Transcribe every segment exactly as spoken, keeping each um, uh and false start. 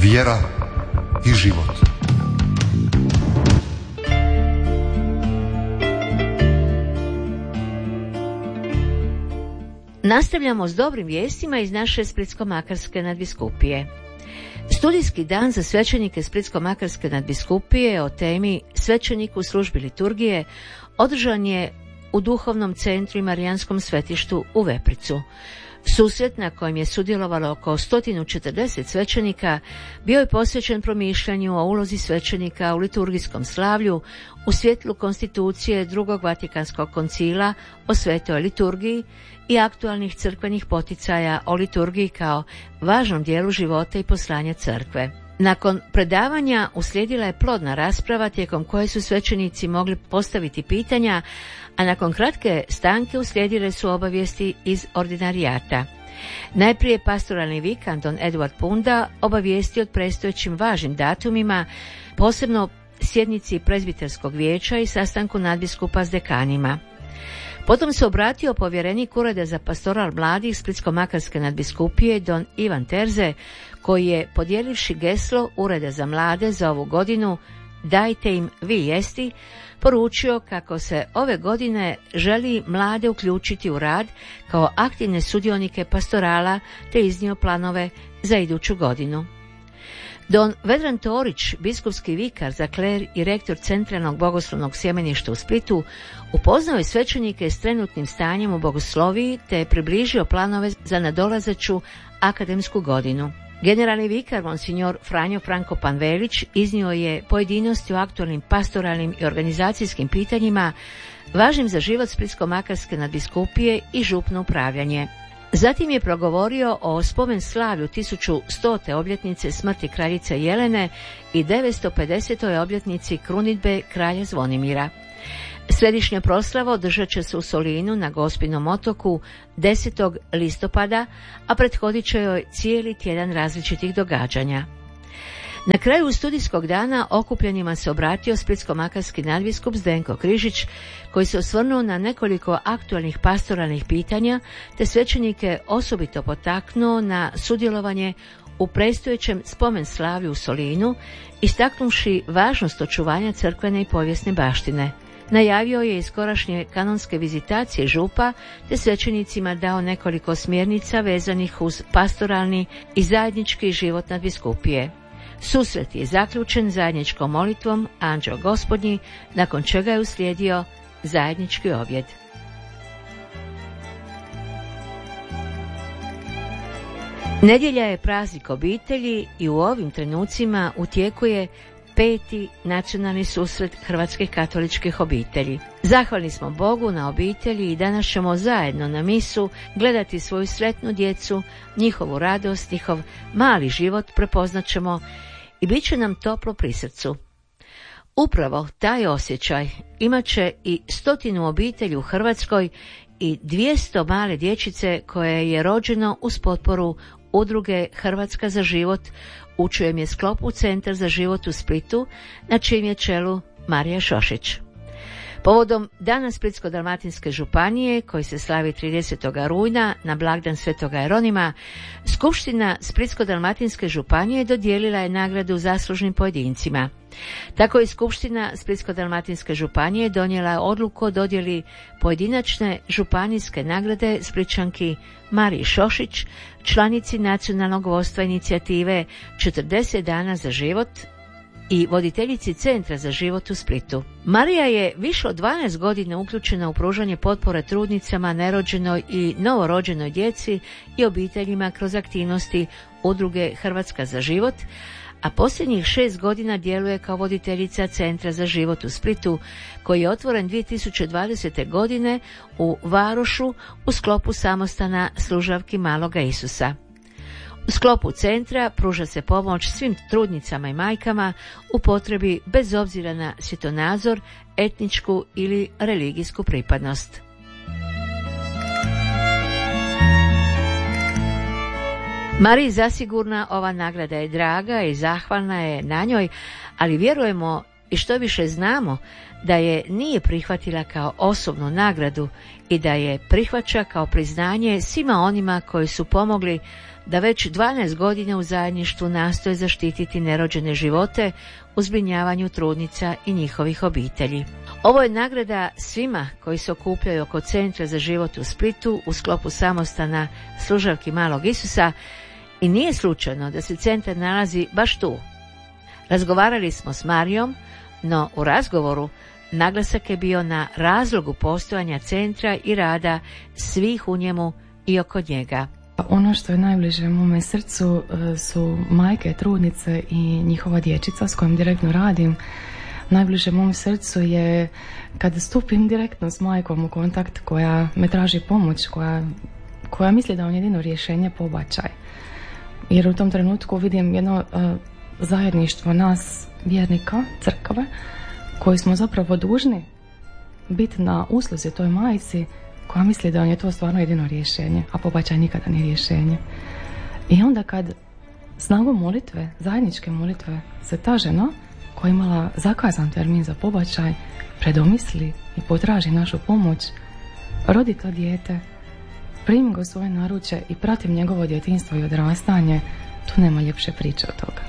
vjera i život. Nastavljamo s dobrim vijestima iz naše Splitsko-makarske nadbiskupije. Studijski dan za svećenike Splitsko-makarske nadbiskupije o temi Svećenik u službi liturgije održan je u Duhovnom centru i Marijanskom svetištu u Vepricu. Susret na kojem je sudjelovalo oko sto četrdeset svećenika bio je posvećen promišljanju o ulozi svećenika u liturgijskom slavlju u svjetlu konstitucije drugog Vatikanskog koncila o svetoj liturgiji i aktualnih crkvenih poticaja o liturgiji kao važnom dijelu života i poslanja crkve. Nakon predavanja uslijedila je plodna rasprava tijekom koje su svećenici mogli postaviti pitanja, a nakon kratke stanke uslijedile su obavijesti iz ordinarijata. Najprije pastoralni vikar don Eduard Punda obavijesti o predstojećim važnim datumima, posebno sjednici prezbiterskog vijeća i sastanku nadbiskupa s dekanima. Potom se obratio povjerenik Ureda za pastoral mladih Splitsko-makarske nadbiskupije don Ivan Terze, koji je, podijelivši geslo Ureda za mlade za ovu godinu Dajte im vi jesti, poručio kako se ove godine želi mlade uključiti u rad kao aktivne sudionike pastorala te iznio planove za iduću godinu. Don Vedran Torić, biskupski vikar za kler i rektor Centralnog bogoslovnog sjemeništa u Splitu, upoznao je svećenike s trenutnim stanjem u bogosloviji te je približio planove za nadolazeću akademsku godinu. Generalni vikar monsignor Franjo Franko Panvelić iznio je pojedinosti o aktualnim pastoralnim i organizacijskim pitanjima važnim za život Splitsko-makarske nadbiskupije i župno upravljanje. Zatim je progovorio o spomen slavlju tisuću stote obljetnice smrti kraljice Jelene i devetsto pedesetoj obljetnici krunidbe kralja Zvonimira. Središnja proslava održat će se u Solinu na Gospinom otoku desetog listopada, a prethodit će joj cijeli tjedan različitih događanja. Na kraju studijskog dana okupljenima se obratio splitsko-makarski nadbiskup Zdenko Križić, koji se osvrnuo na nekoliko aktualnih pastoralnih pitanja, te svećenike osobito potaknuo na sudjelovanje u predstojećem spomen slavlju u Solinu, istaknuvši važnost očuvanja crkvene i povijesne baštine. Najavio je i skorašnje kanonske vizitacije župa, te svećenicima dao nekoliko smjernica vezanih uz pastoralni i zajednički život nadbiskupije. Susret je zaključen zajedničkom molitvom Anđeo Gospodnji, nakon čega je uslijedio zajednički objed. Nedjelja je praznik obitelji i u ovim trenucima u tijeku je peti nacionalni susret hrvatskih katoličkih obitelji. Zahvalni smo Bogu na obitelji i danas ćemo zajedno na misu gledati svoju sretnu djecu, njihovu radost, njihov mali život prepoznat ćemo i bit će nam toplo pri srcu. Upravo taj osjećaj imat će i stotinu obitelji u Hrvatskoj i dvjesto male dječice koje je rođeno uz potporu udruge Hrvatska za život, u čijem je sklopu Centar za život u Splitu, na čijem je čelu Marija Šošić. Povodom Dana Splitsko-dalmatinske županije, koji se slavi tridesetog rujna na blagdan Svetoga Jeronima, Skupština Splitsko-dalmatinske županije dodijelila je nagradu zaslužnim pojedincima. Tako je Skupština Splitsko-dalmatinske županije donijela odluku o dodjeli pojedinačne županijske nagrade Splićanki Mariji Šošić, članici nacionalnog vodstva inicijative četrdeset dana za život i voditeljici Centra za život u Splitu. Marija je više od dvanaest godina uključena u pružanje potpore trudnicama, nerođenoj i novorođenoj djeci i obiteljima kroz aktivnosti udruge Hrvatska za život, a posljednjih šest godina djeluje kao voditeljica Centra za život u Splitu, koji je otvoren dvije tisuće dvadesete godine u Varošu u sklopu samostana Služavki Maloga Isusa. U sklopu centra pruža se pomoć svim trudnicama i majkama u potrebi bez obzira na svjetonazor, etničku ili religijsku pripadnost. Mariji zasigurno ova nagrada je draga i zahvalna je na njoj, ali vjerujemo i što više znamo da je nije prihvatila kao osobnu nagradu i da je prihvaća kao priznanje svima onima koji su pomogli da već dvanaest godina u zajedništvu nastoje zaštititi nerođene živote u zbrinjavanju trudnica i njihovih obitelji. Ovo je nagrada svima koji se okupljaju oko Centra za život u Splitu u sklopu samostana Služavki Malog Isusa i nije slučajno da se centar nalazi baš tu. Razgovarali smo s Marijom, no u razgovoru naglasak je bio na razlogu postojanja centra i rada svih u njemu i oko njega. Ono što je najbliže mome srcu su majke, trudnice i njihova dječica s kojom direktno radim. Najbliže mom srcu je kada stupim direktno s majkom u kontakt koja me traži pomoć, koja, koja misli da je jedino rješenje pobačaj. Jer u tom trenutku vidim jedno uh, zajedništvo nas, vjernika, crkve, koji smo zapravo dužni biti na usluzi toj majci koja misli da je to stvarno jedino rješenje, a pobačaj nikada nije rješenje. I onda kad snagom molitve, zajedničke molitve, se ta žena koja je imala zakazan termin za pobačaj predomisli i potraži našu pomoć, rodi to dijete, primi ga u svoje naručje i pratim njegovo djetinjstvo i odrastanje, tu nema ljepše priče od toga.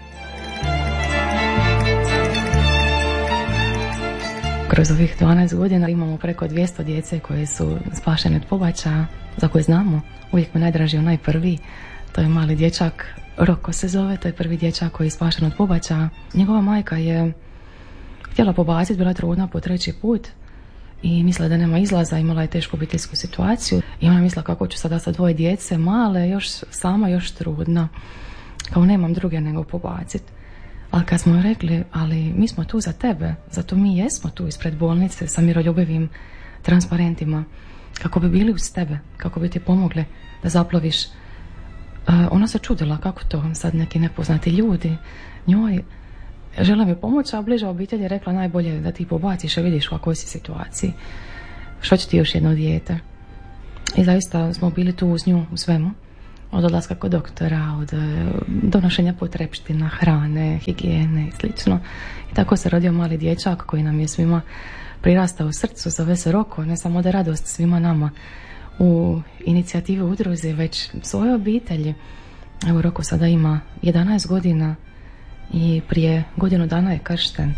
Kroz ovih dvanaest godina imamo preko dvjesto djece koje su spašene od pobačaja, za koje znamo. Uvijek me najdraži onaj prvi, to je mali dječak, Roko se zove, to je prvi dječak koji je spašen od pobačaja. Njegova majka je htjela pobaciti, bila trudna po treći put i mislila da nema izlaza, imala je tešku obiteljsku situaciju i ona mislila kako ću sada sa dvoje djece, male, još sama, još trudna, kao nemam druge nego pobaciti. Ali kad smo joj rekli, ali mi smo tu za tebe, zato mi jesmo tu ispred bolnice sa miroljubivim transparentima, kako bi bili uz tebe, kako bi ti pomogli da zaploviš. Ona se čudila kako to sad neki nepoznati ljudi njoj žele mi pomoći, a bliža obitelj je rekla najbolje da ti pobaciš i vidiš u kakvoj si situaciji, što će ti još jedno dijete. I zaista smo bili tu uz nju u svemu, od odlaska kod doktora, od donošenja potrepština, hrane, higijene i slično. I tako se rodio mali dječak koji nam je svima prirastao u srcu, zove se Roko, ne samo da radost svima nama u inicijativi udruzi, već svoje obitelji. Evo, Roko sada ima jedanaest godina i prije godinu dana je kršten.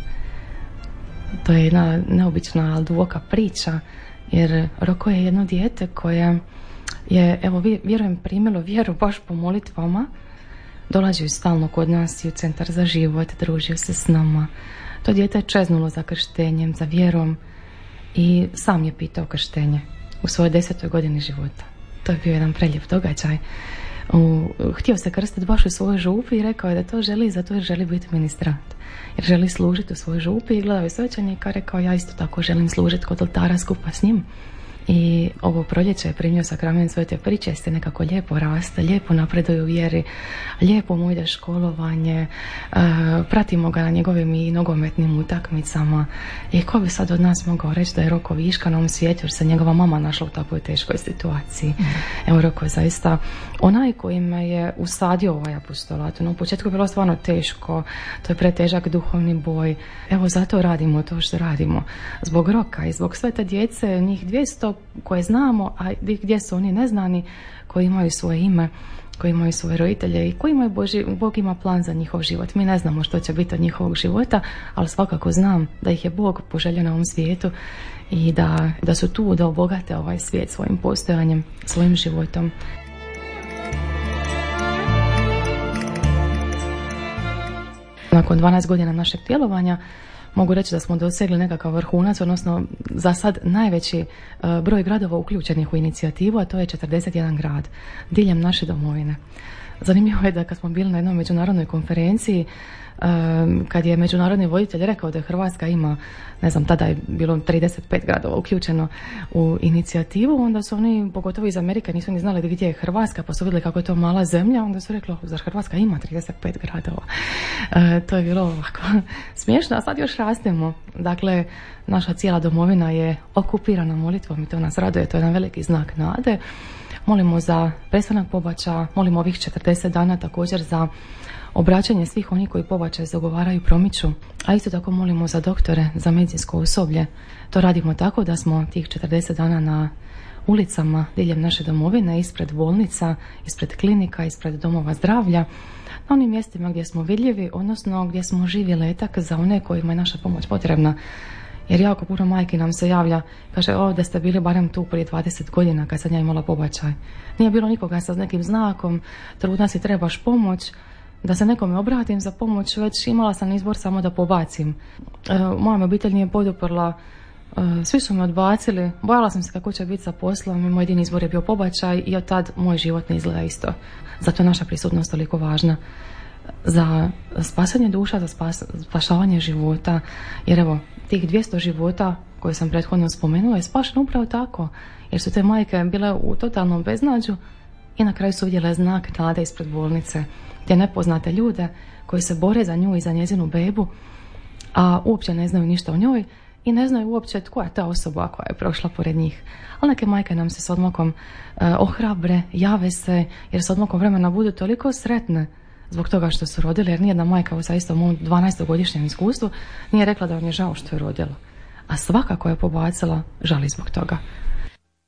To je jedna neobična, ali duboka priča, jer Roko je jedno dijete koje je, evo, vjerujem, primilo vjeru baš po molitvama. Dolazio stalno kod nas i u Centar za život, družio se s nama. To dijete je čeznulo za krštenjem, za vjerom i sam je pitao krštenje u svojoj desetoj godini života. To je bio jedan prelijep događaj. U, htio se krstiti baš u svojoj župi i rekao je da to želi zato jer želi biti ministrant. Jer želi služiti u svojoj župi i gledao je svećenika, rekao ja isto tako želim služiti kod oltara skupa s njim. I ovo proljeće je primio sakrament Svete pričesti, nekako lijepo raste, lijepo napreduje u vjeri, lijepo mu ide školovanje, uh, pratimo ga na njegovim i nogometnim utakmicama. I ko bi sad od nas mogao reći da je Roko viška na ovom svijetu jer se njegova mama našla u takvoj teškoj situaciji. Mm. Evo, Roko je zaista onaj koji me je usadio ovaj apostolat. No, u početku je bilo stvarno teško, to je pretežak duhovni boj. Evo, zato radimo to što radimo. Zbog Roka i zbog sve te djece, njih dvjesto koje znamo, a gdje su oni neznani, koji imaju svoje ime, koji imaju svoje roditelje i koji imaju Boži, Bog ima plan za njihov život. Mi ne znamo što će biti od njihovog života, ali svakako znam da ih je Bog poželio na ovom svijetu i da, da su tu da obogate ovaj svijet svojim postojanjem, svojim životom. Nakon dvanaest godina našeg djelovanja mogu reći da smo dosegli nekakav vrhunac, odnosno za sad najveći uh, broj gradova uključenih u inicijativu, a to je četrdeset jedan grad diljem naše domovine. Zanimljivo je da kad smo bili na jednoj međunarodnoj konferenciji, um, kad je međunarodni voditelj rekao da Hrvatska ima, ne znam, tada je bilo trideset pet gradova uključeno u inicijativu, onda su oni, pogotovo iz Amerike, nisu ni znali gdje je Hrvatska, pa su vidjeli kako je to mala zemlja, onda su rekli, zar Hrvatska ima trideset pet gradova? E, to je bilo ovako smiješno, a sad još rastemo. Dakle, naša cijela domovina je okupirana molitvom i to nas raduje, to je jedan veliki znak nade. Molimo za prestanak pobačaja, molimo ovih četrdeset dana također za obraćanje svih onih koji pobačaj zagovaraju, promiču, a isto tako molimo za doktore, za medicinsko osoblje. To radimo tako da smo tih četrdeset dana na ulicama diljem naše domovine, ispred bolnica, ispred klinika, ispred domova zdravlja, na onim mjestima gdje smo vidljivi, odnosno gdje smo živi letak za one kojima je naša pomoć potrebna. Jer jako puno majki nam se javlja, kaže, o, da ste bili barem tu prije dvadeset godina kad sam ja imala pobačaj. Nije bilo nikoga sa nekim znakom, trudna si, trebaš pomoć, da se nekome obratim za pomoć, već imala sam izbor samo da pobacim. E, moja obitelj nije poduprla, e, svi su me odbacili, bojala sam se kako će biti sa poslom i moj jedini izbor je bio pobačaj i od tad moj život ne izgleda isto. Zato je naša prisutnost toliko važna. Za spasanje duša, za spas, spašavanje života, jer evo, tih dvjesto života koje sam prethodno spomenula je spašeno upravo tako, jer su te majke bile u totalnom beznađu i na kraju su vidjele znak nade ispred bolnice, gdje nepoznate ljude koji se bore za nju i za njezinu bebu, a uopće ne znaju ništa o njoj i ne znaju uopće tko je ta osoba koja je prošla pored njih. Ali neke majke nam se s odmakom eh, ohrabre, jave se, jer s odmakom vremena budu toliko sretne zbog toga što su rodile, jer nijedna majka u zaista mom dvanaestogodišnjem iskustvu nije rekla da vam je žao što je rodila. A svaka koja je pobacila žali zbog toga.